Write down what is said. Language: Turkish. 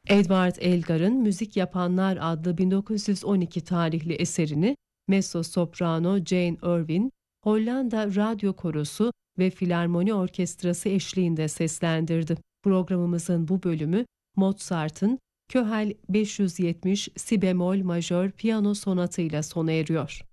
Edward Elgar'ın Müzik Yapanlar adlı 1912 tarihli eserini mezzo-soprano Jane Irwin, Hollanda Radyo Korosu ve Filarmoni Orkestrası eşliğinde seslendirdi. Programımızın bu bölümü Mozart'ın Köhel 570 si bemol majör piyano sonatıyla sona eriyor.